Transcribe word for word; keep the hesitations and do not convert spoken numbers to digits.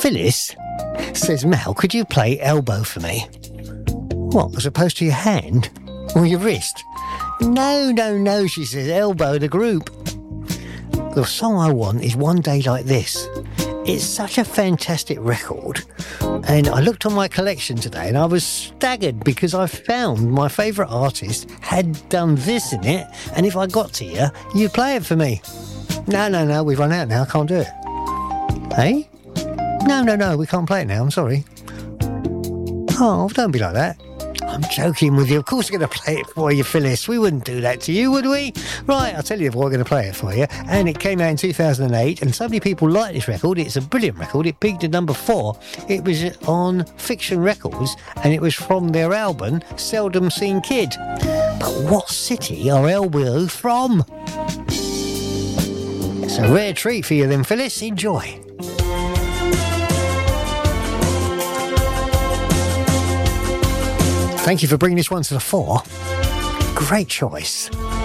Phyllis says, Mel, could you play Elbow for me? What, as opposed to your hand? Or your wrist? No, no, no, she says, Elbow, the group. The song I want is One Day Like This. It's such a fantastic record. And I looked on my collection today and I was staggered because I found my favourite artist had done this in it. And if I got to you, you'd play it for me. No, no, no, we've run out now. I can't do it. Hey? No, no, no, we can't play it now. I'm sorry. Oh, don't be like that. I'm joking with you. Of course we're going to play it for you, Phyllis. We wouldn't do that to you, would we? Right, I'll tell you what, we're going to play it for you. And it came out in two thousand eight, and so many people like this record. It's a brilliant record. It peaked at number four. It was on Fiction Records, and it was from their album, Seldom Seen Kid. But what city are Elbow from? It's a rare treat for you then, Phyllis. Enjoy. Thank you for bringing this one to the fore. Great choice.